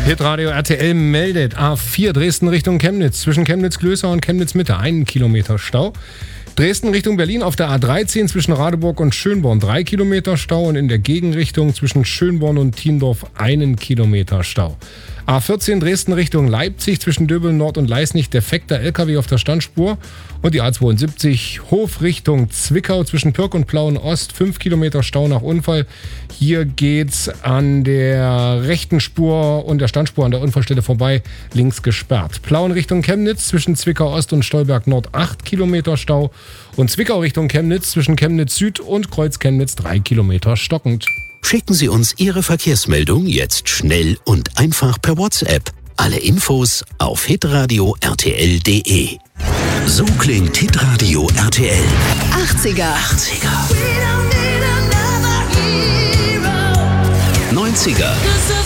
Hitradio RTL meldet A4 Dresden Richtung Chemnitz. Zwischen Chemnitz-Klößer und Chemnitz-Mitte 1 Kilometer Stau. Dresden Richtung Berlin auf der A13 zwischen Radeburg und Schönborn 3 Kilometer Stau und in der Gegenrichtung zwischen Schönborn und Thiendorf 1 Kilometer Stau. A14 Dresden Richtung Leipzig zwischen Döbeln Nord und Leisnig defekter LKW auf der Standspur. Und die A72 Hof Richtung Zwickau zwischen Pirk und Plauen Ost 5 Kilometer Stau nach Unfall. Hier geht's an der rechten Spur und der Standspur an der Unfallstelle vorbei, links gesperrt. Plauen Richtung Chemnitz zwischen Zwickau Ost und Stolberg Nord 8 Kilometer Stau. Und Zwickau Richtung Chemnitz zwischen Chemnitz Süd und Kreuz Chemnitz 3 Kilometer stockend. Schicken Sie uns Ihre Verkehrsmeldung jetzt schnell und einfach per WhatsApp. Alle Infos auf hitradio rtl.de. So klingt Hitradio RTL. 80er. 90er.